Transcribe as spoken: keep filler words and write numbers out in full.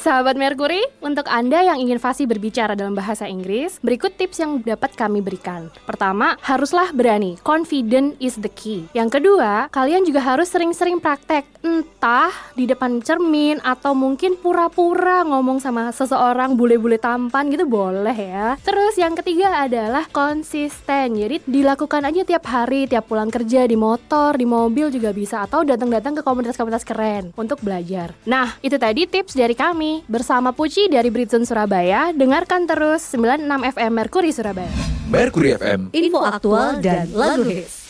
Sahabat Merkuri, untuk Anda yang ingin fasih berbicara dalam bahasa Inggris, berikut tips yang dapat kami berikan. Pertama, haruslah berani. Confident is the key. Yang kedua, kalian juga harus sering-sering praktek. Entah di depan cermin atau mungkin pura-pura ngomong sama seseorang bule-bule tampan gitu boleh ya. Terus yang ketiga adalah konsisten. Jadi dilakukan aja tiap hari, tiap pulang kerja, di motor, di mobil juga bisa. Atau datang-datang ke komunitas-komunitas keren untuk belajar. Nah, itu tadi tips dari kami. Bersama Puci dari Britzon Surabaya. Dengarkan terus sembilan puluh enam F M Merkuri Surabaya. Merkuri F M, info aktual dan lagu hits.